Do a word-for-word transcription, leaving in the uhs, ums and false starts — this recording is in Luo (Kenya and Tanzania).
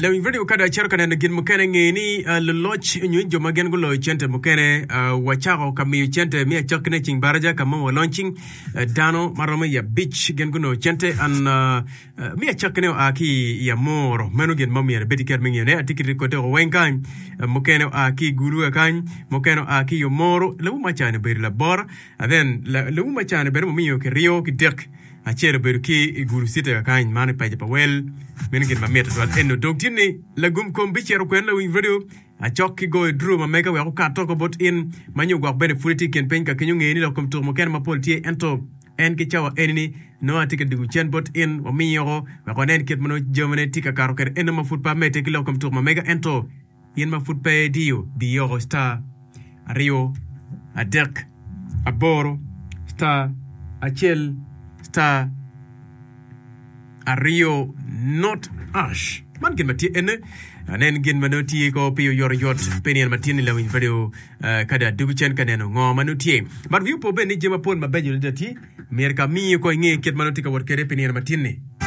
le video kada chero kana ngin mukene ngeni le loch nyu joma gen go lo chente mukene wacharo kami chente mi chakne ching baraja kama mo launching dano marama ya beach gen go no chente an mi chakne aki ya moro menu gen mami ya betiker mi ne atikiri kote go wenkan mukene aki guru kan mukene aki yo moro le uma chane ber la bor then le uma chane ber mi yo ke rio ki dek a chere berki guru sita kan mane paje pa wel mengen ma meta wal eno doktini la gum kom bi chere ko en la win video a chokki go drum ma mega we ko ka to ko bot in manyu go bene politique ken penka kenyu ngeni la kom to mo ken ma politique ento en ki chawa enini no atike digu chen bot in o mi yo ma ko nen ket mono jomene tika karo ker eno ma fut pa mete ki la kom to ma mega ento yen ma fut pa dio di yo star a rio a dek a boro star a chel star a rio not ash man gen mati ene anen gen manoti ko pio yor yot penien matini la win video kada dugu chen kaneno ngo manoti mar view po ben jema pon mabejo ndati mer ka mi ko nge ket manoti ka wor kere penien matini